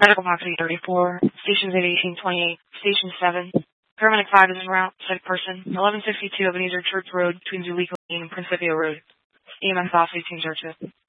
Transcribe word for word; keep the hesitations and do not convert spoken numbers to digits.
Medical box eight thirty-four, stations eight eighteen twenty-eight, station seven. Paramedic five is en route, sick person, eleven sixty-two Ebenezer Church Road between Zulico Lane and Principio Road. E M S off eighteen Churches.